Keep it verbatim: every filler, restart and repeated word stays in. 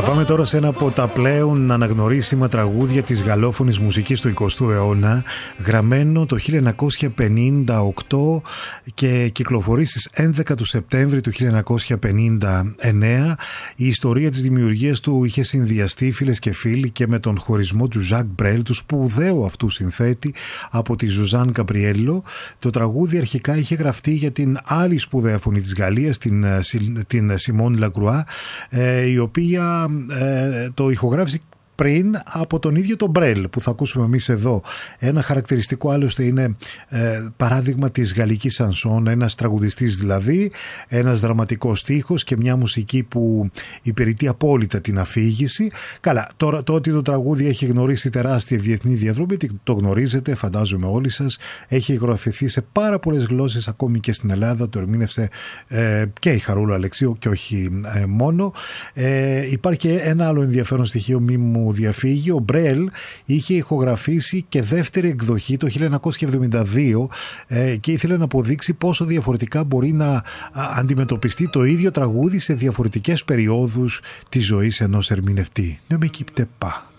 πάμε τώρα σε ένα από τα πλέον αναγνωρίσιμα τραγούδια της γαλλόφωνης μουσικής του εικοστού αιώνα, γραμμένο το χίλια εννιακόσια πενήντα οκτώ και κυκλοφορεί στις έντεκα του Σεπτέμβρη του χίλια εννιακόσια πενήντα εννέα. Η ιστορία της δημιουργίας του είχε συνδυαστεί, φίλες και φίλοι, και με τον χωρισμό του Ζακ Μπρέλ, του σπουδαίου αυτού συνθέτη, από τη Ζουζάν Καμπριέλο. Το τραγούδι αρχικά είχε γραφτεί για την άλλη σπουδαία φωνή της Γαλλίας, την, την Σιμών Λακρουά, η οποία ε, το ηχογράφησε πριν από τον ίδιο τον Μπρέλ, που θα ακούσουμε εμείς εδώ. Ένα χαρακτηριστικό άλλωστε είναι ε, παράδειγμα της γαλλικής σανσόν, ένας τραγουδιστής δηλαδή, ένας δραματικός στίχος και μια μουσική που υπηρετεί απόλυτα την αφήγηση. Καλά, τώρα το ότι το τραγούδι έχει γνωρίσει τεράστια διεθνή διαδρομή, το γνωρίζετε, φαντάζομαι όλοι σας. Έχει ηχογραφηθεί σε πάρα πολλές γλώσσες, ακόμη και στην Ελλάδα. Το ερμήνευσε ε, και η Χαρούλα Αλεξίου και όχι ε, μόνο. Ε, υπάρχει ένα άλλο ενδιαφέρον στοιχείο, μη μου διαφύγει. Ο Μπρέλ είχε ηχογραφήσει και δεύτερη εκδοχή το χίλια εννιακόσια εβδομήντα δύο ε, και ήθελε να αποδείξει πόσο διαφορετικά μπορεί να α, αντιμετωπιστεί το ίδιο τραγούδι σε διαφορετικές περιόδους της ζωής ενός ερμηνευτή. Ne me quitte pas.